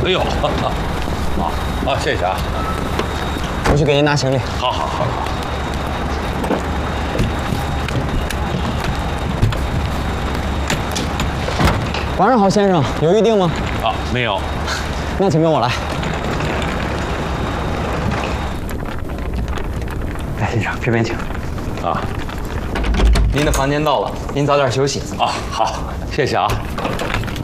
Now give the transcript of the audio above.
哎呦，谢谢啊。 我去给您拿行李。 好。 晚上好，先生，有预定吗？ 没有。 那请跟我来。来，先生，这边请。 您的房间到了，您早点休息。 好，谢谢啊。